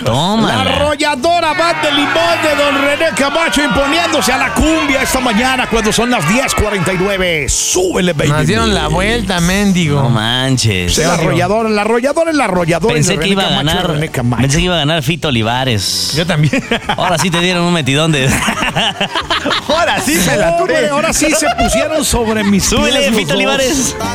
Toma. La arrolladora Bad de Limón de don René Camacho imponiéndose a la cumbia esta mañana cuando son las 10:49. Súbele, baby. Nos dieron la vuelta, mendigo. No manches. El arrollador. Pensé que iba a ganar. Pensé que iba a ganar Fito Olivares. Yo también. Ahora sí te dieron un metidón de. Ahora sí se la Hombre, turé. ahora sí se pusieron sobre mis Súbele, pies los Fito dos. Olivares.